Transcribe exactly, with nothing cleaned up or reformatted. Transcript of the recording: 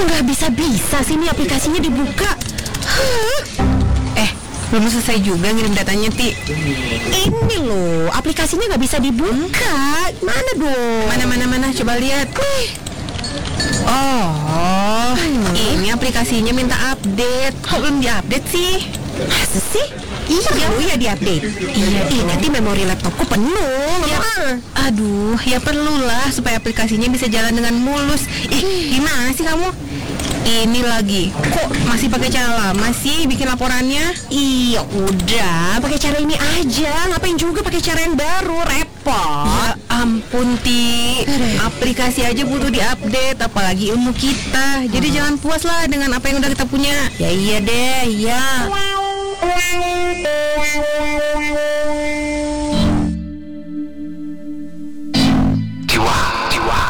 Kok nggak bisa-bisa sih ini aplikasinya dibuka? Hah? Eh, belum selesai juga ngirim datanya, Ti. Ini loh, aplikasinya nggak bisa dibuka. Mana dong? Mana, mana, mana, coba lihat. Oh, ini aplikasinya minta update. Kok belum diupdate sih? Masa sih? Iya, ya diupdate. Iya, Ih, nanti memori laptopku penuh. Ya, aduh, ya perlulah supaya aplikasinya bisa jalan dengan mulus. Ih, gimana sih kamu? Ini lagi, kok masih pakai cara lama sih bikin laporannya? Iya, udah pakai cara ini aja. Ngapain juga pakai cara yang baru, repot. Ya ampun, Ti. Aplikasi aja butuh diupdate, apalagi ilmu kita. Jadi jangan puas lah dengan apa yang udah kita punya. Ya iya deh, iya.